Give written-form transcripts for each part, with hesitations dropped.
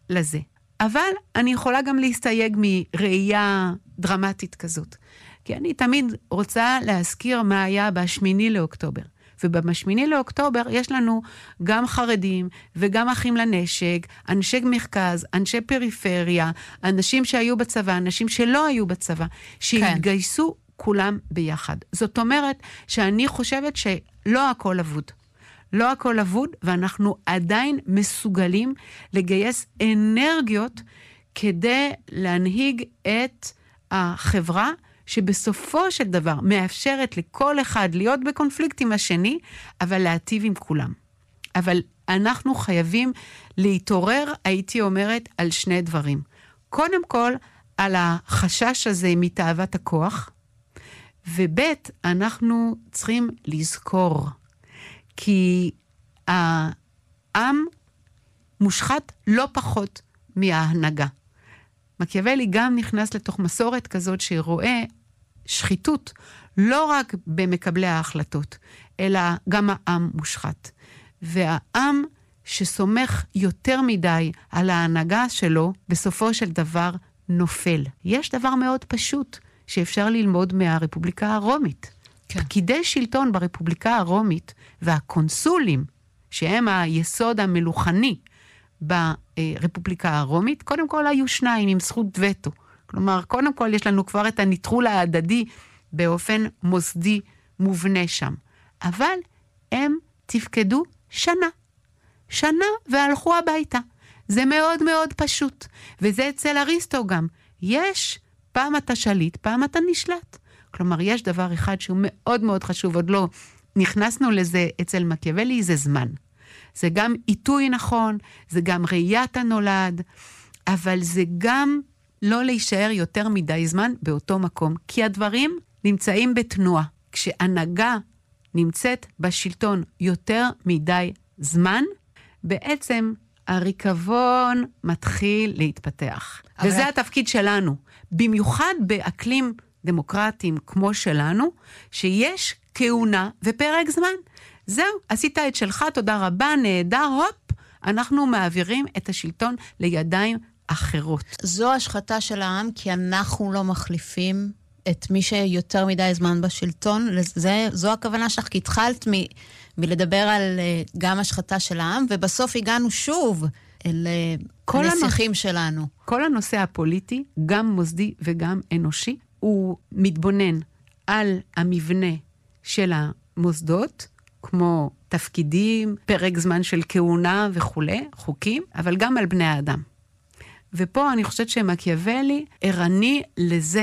לזה. אבל אני יכולה גם להסתייג מראייה דרמטית כזאת. כי אני תמיד רוצה להזכיר מה היה בשמיני לאוקטובר. ובשמיני לאוקטובר יש לנו גם חרדים וגם אחים לנשק, אנשי מרכז, אנשי פריפריה, אנשים שהיו בצבא, אנשים שלא היו בצבא, שהתגייסו כולם ביחד. זאת אומרת שאני חושבת שלא הכל אבוד. לא הכל אבוד, ואנחנו עדיין מסוגלים לגייס אנרגיות כדי להנהיג את החברה, שבסופו של דבר מאפשרת לכל אחד להיות בקונפליקט עם השני, אבל להטיב עם כולם. אבל אנחנו חייבים להתעורר, הייתי אומרת, על שני דברים. קודם כל, על החשש הזה מתאוות הכוח, ובית, אנחנו צריכים לזכור, כי העם מושחת לא פחות מההנהגה. מקיאוולי גם נכנס לתוך מסורת כזאת שרואה שחיתות לא רק במקבלי ההחלטות, אלא גם העם מושחת. והעם שסומך יותר מדי על ההנהגה שלו, בסופו של דבר נופל. יש דבר מאוד פשוט שאפשר ללמוד מהרפובליקה הרומית. כן. פקידי שלטון ברפובליקה הרומית והקונסולים, שהם היסוד המלוכני ברפובליקה הרומית, קודם כל היו שניים עם זכות וטו. כלומר, קודם כל יש לנו כבר את הניטרול ההדדי באופן מוסדי מובנה שם. אבל הם תפקדו שנה והלכו הביתה. זה מאוד מאוד פשוט. וזה אצל אריסטו גם. יש, פעם אתה שליט, פעם אתה נשלט. כלומר, יש דבר אחד שהוא מאוד מאוד חשוב, עוד לא נכנסנו לזה אצל מקיאוולי, זה זמן. זה גם עיתוי נכון, זה גם ראיית הנולד, אבל זה גם לא להישאר יותר מדי זמן באותו מקום, כי הדברים נמצאים בתנועה. כשהנהגה נמצאת בשלטון יותר מדי זמן, בעצם הריקבון מתחיל להתפתח. וזה התפקיד שלנו, במיוחד באקלים דמוקרטיים כמו שלנו, שיש כהונה ופרק זמן. זהו, עשית את שלך, תודה רבה, נהדר, הופ, אנחנו מעבירים את השלטון לידיים אחרות. זו השחתה של העם, כי אנחנו לא מחליפים את מי שיותר מדי זמן בשלטון. זו הכוונה שלך, כי התחלת מלדבר על גם השחתה של העם, ובסוף הגענו שוב אל הנסיכים שלנו. כל הנושא הפוליטי, גם מוסדי וגם אנושי, הוא מתבונן על המבנה של המוסדות, כמו תפקידים, פרק זמן של כהונה וכו', חוקים, אבל גם על בני האדם. ופה אני חושבת שמקיאוולי ערני לזה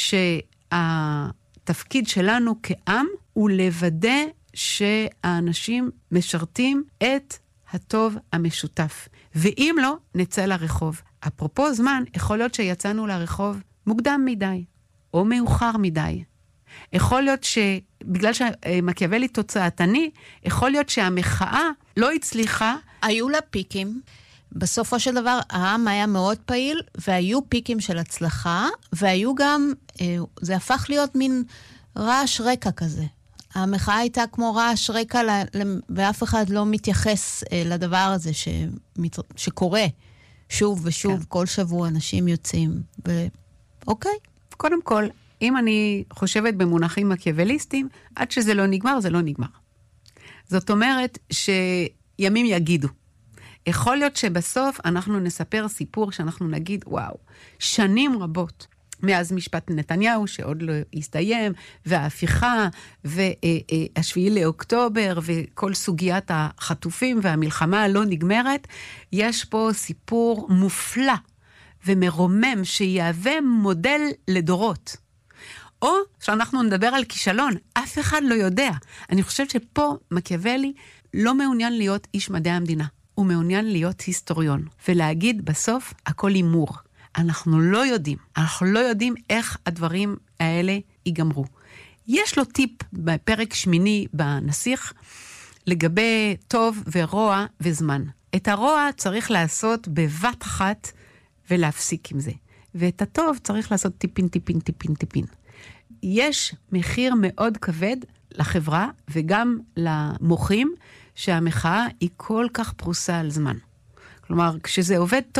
שהתפקיד שלנו כעם הוא לוודא שהאנשים משרתים את הטוב המשותף. ואם לא, נצא לרחוב. אפרופו זמן, יכול להיות שיצאנו לרחוב מוקדם מדי, או מאוחר מדי. יכול להיות שבגלל שמקיאוולי תוצאתני, יכול להיות שהמחאה לא הצליחה. היו לה פיקים. בסופו של דבר, העם היה מאוד פעיל, והיו פיקים של הצלחה, והיו גם, זה הפך להיות מין רעש רקע כזה. המחאה הייתה כמו רעש רקע, ואף אחד לא מתייחס לדבר הזה שקורה שוב ושוב, כן. כל שבוע אנשים יוצאים, אוקיי. קודם כל, אם אני חושבת במונחים מקיאווליסטיים, עד שזה לא נגמר, זה לא נגמר. זאת אומרת שימים יגידו. יכול להיות שבסוף אנחנו נספר סיפור שאנחנו נגיד, וואו, שנים רבות, מאז משפט נתניהו שעוד לא הסתיים, וההפיכה, והשביעי לאוקטובר, וכל סוגיית החטופים והמלחמה הלא נגמרת, יש פה סיפור מופלא ומרומם שיהווה מודל לדורות. או שאנחנו נדבר על כישלון, אף אחד לא יודע. אני חושבת שפה מקיאוולי לא מעוניין להיות איש מדעי המדינה. הוא מעוניין להיות היסטוריון, ולהגיד בסוף הכל אימור. אנחנו לא יודעים איך הדברים האלה ייגמרו. יש לו טיפ בפרק שמיני בנסיך, לגבי טוב ורוע וזמן. את הרוע צריך לעשות בבת אחת ולהפסיק עם זה. ואת הטוב צריך לעשות טיפין. יש מחיר מאוד כבד לחברה וגם למוחים שהמחאה היא כל כך פרוסה על זמן. כלומר, כשזה עובד טוב,